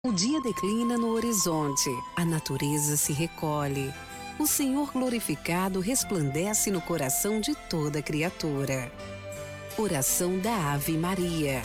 O dia declina no horizonte, a natureza se recolhe. O Senhor glorificado resplandece no coração de toda criatura. Oração da Ave Maria.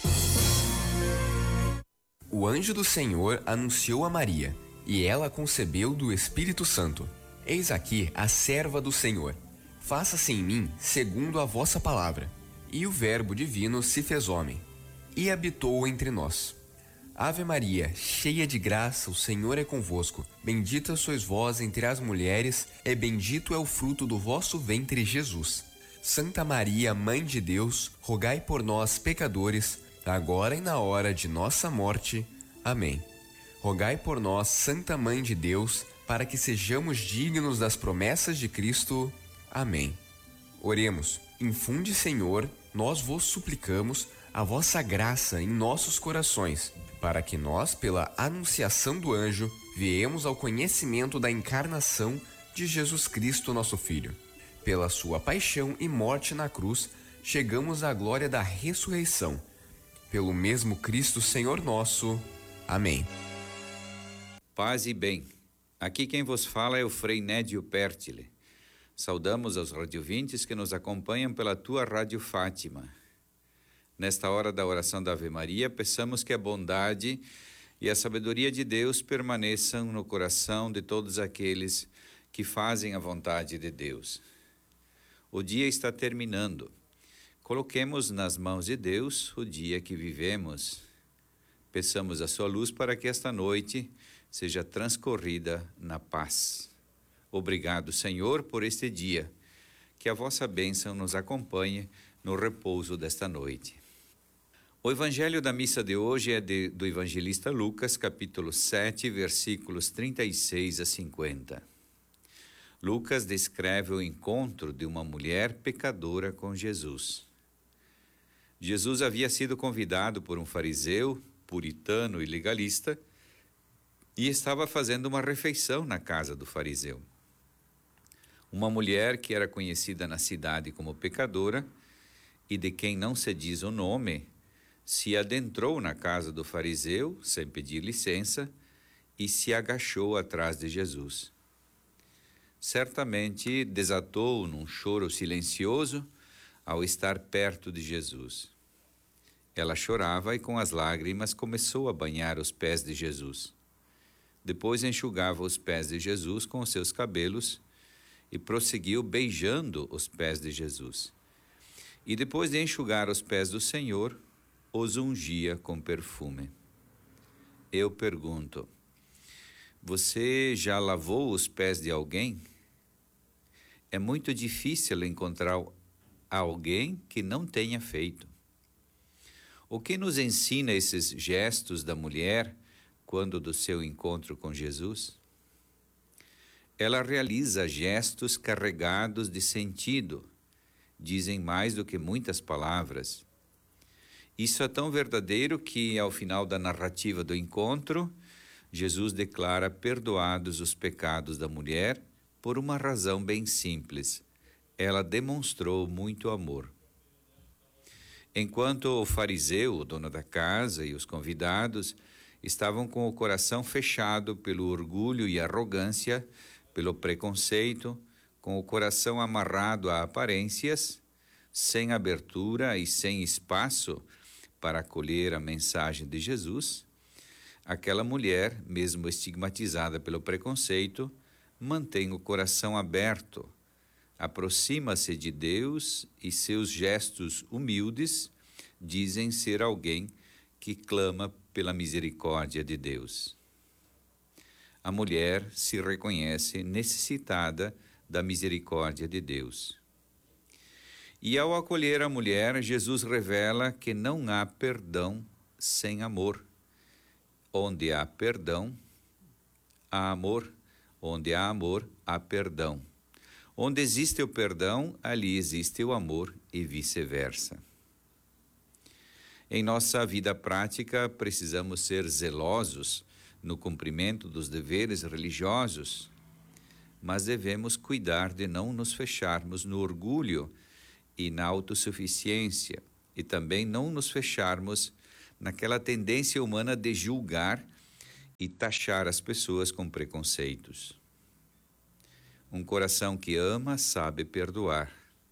O anjo do Senhor anunciou a Maria, e ela concebeu do Espírito Santo. Eis aqui a serva do Senhor. Faça-se em mim segundo a vossa palavra. E o Verbo divino se fez homem, e habitou entre nós. Ave Maria, cheia de graça, o Senhor é convosco. Bendita sois vós entre as mulheres, e bendito é o fruto do vosso ventre, Jesus. Santa Maria, Mãe de Deus, rogai por nós, pecadores, agora e na hora de nossa morte. Amém. Rogai por nós, Santa Mãe de Deus, para que sejamos dignos das promessas de Cristo. Amém. Oremos. Infunde, Senhor, nós vos suplicamos, a vossa graça em nossos corações, para que nós, pela anunciação do anjo, viemos ao conhecimento da encarnação de Jesus Cristo, nosso Filho. Pela sua paixão e morte na cruz, chegamos à glória da ressurreição. Pelo mesmo Cristo, Senhor nosso. Amém. Paz e bem. Aqui quem vos fala é o Frei Nédio Pertile. Saudamos aos radiovintes que nos acompanham pela tua Rádio Fátima. Nesta hora da oração da Ave Maria, peçamos que a bondade e a sabedoria de Deus permaneçam no coração de todos aqueles que fazem a vontade de Deus. O dia está terminando. Coloquemos nas mãos de Deus o dia que vivemos. Peçamos a sua luz para que esta noite seja transcorrida na paz. Obrigado, Senhor, por este dia. Que a vossa bênção nos acompanhe no repouso desta noite. O evangelho da missa de hoje é do evangelista Lucas, capítulo 7, versículos 36 a 50. Lucas descreve o encontro de uma mulher pecadora com Jesus. Jesus havia sido convidado por um fariseu, puritano e legalista, e estava fazendo uma refeição na casa do fariseu. Uma mulher que era conhecida na cidade como pecadora e de quem não se diz o nome, se adentrou na casa do fariseu sem pedir licença e se agachou atrás de Jesus. Certamente desatou num choro silencioso ao estar perto de Jesus. Ela chorava e com as lágrimas começou a banhar os pés de Jesus. Depois enxugava os pés de Jesus com os seus cabelos e prosseguiu beijando os pés de Jesus. E depois de enxugar os pés do Senhor, os ungia com perfume. Eu pergunto, você já lavou os pés de alguém? É muito difícil encontrar alguém que não tenha feito. O que nos ensina esses gestos da mulher quando do seu encontro com Jesus? Ela realiza gestos carregados de sentido, dizem mais do que muitas palavras. Isso é tão verdadeiro que, ao final da narrativa do encontro, Jesus declara perdoados os pecados da mulher por uma razão bem simples. Ela demonstrou muito amor. Enquanto o fariseu, o dono da casa, e os convidados estavam com o coração fechado pelo orgulho e arrogância, pelo preconceito, com o coração amarrado a aparências, sem abertura e sem espaço para acolher a mensagem de Jesus, aquela mulher, mesmo estigmatizada pelo preconceito, mantém o coração aberto, aproxima-se de Deus e seus gestos humildes dizem ser alguém que clama pela misericórdia de Deus. A mulher se reconhece necessitada da misericórdia de Deus. E ao acolher a mulher, Jesus revela que não há perdão sem amor. Onde há perdão, há amor. Onde há amor, há perdão. Onde existe o perdão, ali existe o amor e vice-versa. Em nossa vida prática, precisamos ser zelosos no cumprimento dos deveres religiosos, mas devemos cuidar de não nos fecharmos no orgulho e na autossuficiência, e também não nos fecharmos naquela tendência humana de julgar e taxar as pessoas com preconceitos. Um coração que ama sabe perdoar.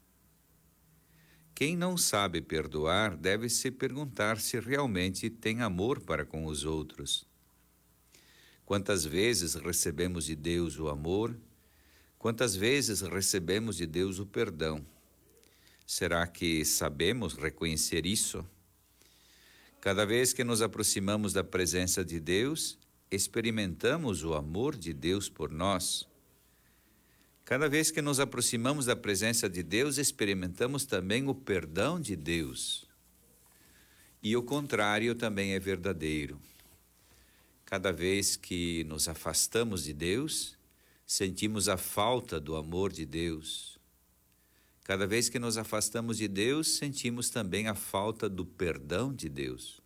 Quem não sabe perdoar deve se perguntar se realmente tem amor para com os outros. Quantas vezes recebemos de Deus o amor? Quantas vezes recebemos de Deus o perdão? Será que sabemos reconhecer isso? Cada vez que nos aproximamos da presença de Deus, experimentamos o amor de Deus por nós. Cada vez que nos aproximamos da presença de Deus, experimentamos também o perdão de Deus. E o contrário também é verdadeiro. Cada vez que nos afastamos de Deus, sentimos a falta do amor de Deus. Cada vez que nos afastamos de Deus, sentimos também a falta do perdão de Deus.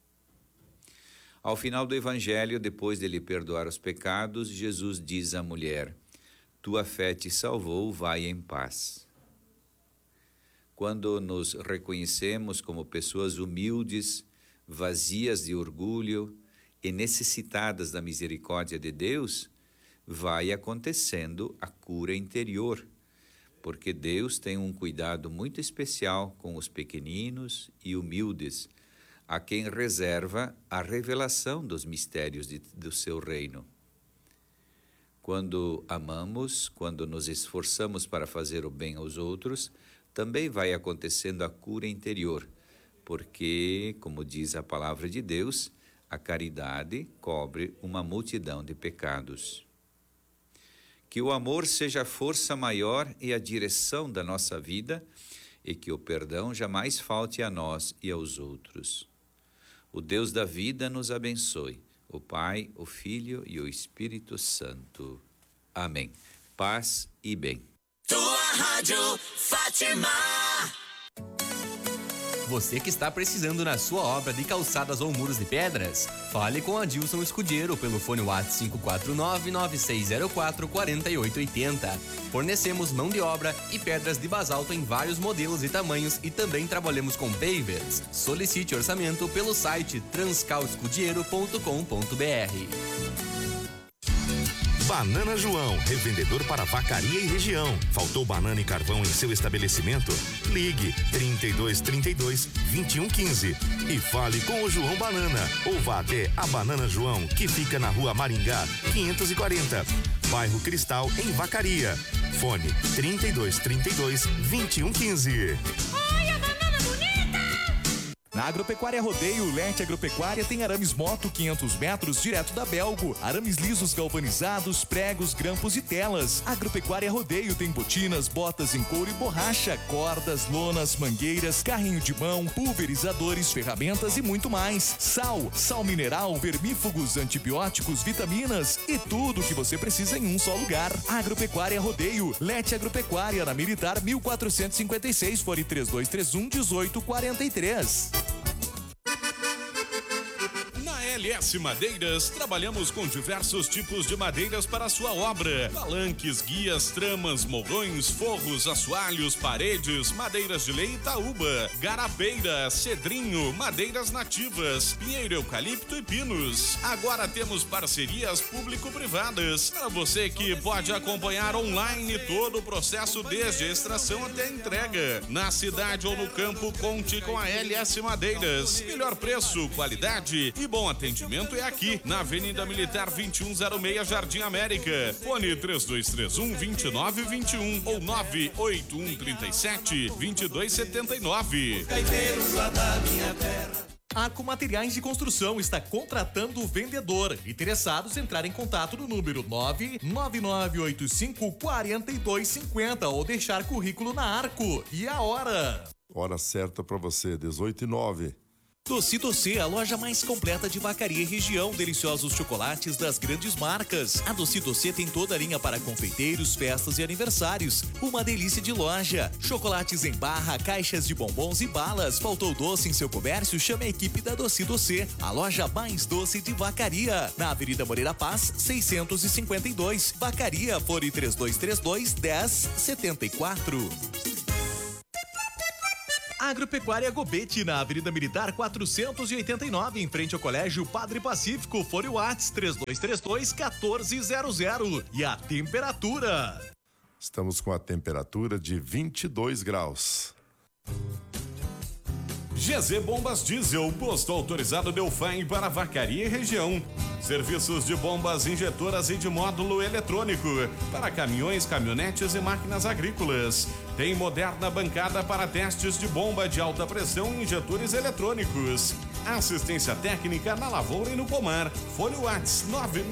Ao final do Evangelho, depois de lhe perdoar os pecados, Jesus diz à mulher: tua fé te salvou, vai em paz. Quando nos reconhecemos como pessoas humildes, vazias de orgulho e necessitadas da misericórdia de Deus, vai acontecendo a cura interior, porque Deus tem um cuidado muito especial com os pequeninos e humildes, a quem reserva a revelação dos mistérios do seu reino. Quando amamos, quando nos esforçamos para fazer o bem aos outros, também vai acontecendo a cura interior, porque, como diz a palavra de Deus, a caridade cobre uma multidão de pecados. Que o amor seja a força maior e a direção da nossa vida, e que o perdão jamais falte a nós e aos outros. O Deus da vida nos abençoe. O Pai, o Filho e o Espírito Santo. Amém. Paz e bem. Tua Rádio Fátima. Você que está precisando na sua obra de calçadas ou muros de pedras, fale com Adilson Escudeiro pelo fone WhatsApp 549-9604-4880. Fornecemos mão de obra e pedras de basalto em vários modelos e tamanhos e também trabalhamos com pavers. Solicite orçamento pelo site transcalescudiero.com.br. Banana João, revendedor para Vacaria e região. Faltou banana e carvão em seu estabelecimento? Ligue 3232-2115 e fale com o João Banana ou vá até a Banana João, que fica na Rua Maringá, 540, bairro Cristal, em Vacaria. Fone 3232-2115. Na Agropecuária Rodeio, Lete Agropecuária tem arames moto 500 metros direto da Belgo, arames lisos galvanizados, pregos, grampos e telas. Agropecuária Rodeio tem botinas, botas em couro e borracha, cordas, lonas, mangueiras, carrinho de mão, pulverizadores, ferramentas e muito mais. Sal mineral, vermífugos, antibióticos, vitaminas e tudo o que você precisa em um só lugar. Agropecuária Rodeio, Lete Agropecuária, na Militar 1456, fone 3231-1843. LS Madeiras, trabalhamos com diversos tipos de madeiras para a sua obra: palanques, guias, tramas, morrões, forros, assoalhos, paredes, madeiras de lei Itaúba, garapeira, cedrinho, madeiras nativas, pinheiro, eucalipto e pinos. Agora temos parcerias público-privadas para você que pode acompanhar online todo o processo desde a extração até a entrega. Na cidade ou no campo, conte com a LS Madeiras. Melhor preço, qualidade e bom atendimento é aqui, na Avenida Militar 2106, Jardim América. Fone 3231-2921 ou 98137-2279. Arco Materiais de Construção está contratando o vendedor. Interessados, entrar em contato no número 99985-4250 ou deixar currículo na Arco. E a hora? Hora certa para você, 18h09. Doce Doce, a loja mais completa de Vacaria e região. Deliciosos chocolates das grandes marcas. A Doce Doce tem toda a linha para confeiteiros, festas e aniversários. Uma delícia de loja. Chocolates em barra, caixas de bombons e balas. Faltou doce em seu comércio? Chame a equipe da Doce Doce, a loja mais doce de Vacaria. Na Avenida Moreira Paz, 652. Vacaria, fone 3232-1074. Agropecuária Gobete, na Avenida Militar 489, em frente ao Colégio Padre Pacífico. Fone Whats 3232-1400. E a temperatura? Estamos com a temperatura de 22 graus. GZ Bombas Diesel, posto autorizado Delfim para Vacaria e região. Serviços de bombas injetoras e de módulo eletrônico para caminhões, caminhonetes e máquinas agrícolas. Tem moderna bancada para testes de bomba de alta pressão e injetores eletrônicos. Assistência técnica na lavoura e no pomar. Fone Whats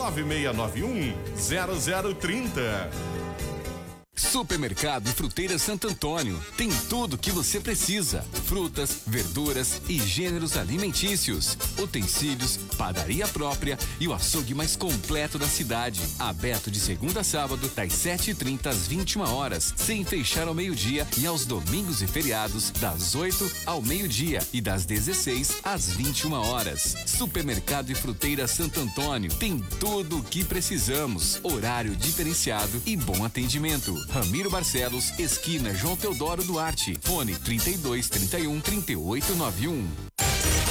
99691-0030. Supermercado e Fruteira Santo Antônio tem tudo o que você precisa: frutas, verduras e gêneros alimentícios, utensílios, padaria própria e o açougue mais completo da cidade. Aberto de segunda a sábado, das 7h30 às 21h, sem fechar ao meio-dia, e aos domingos e feriados, das 8 ao meio-dia e das 16 às 21h. Supermercado e Fruteira Santo Antônio tem tudo o que precisamos: horário diferenciado e bom atendimento. Ramiro Barcelos, esquina João Teodoro Duarte. Fone 3231-3891.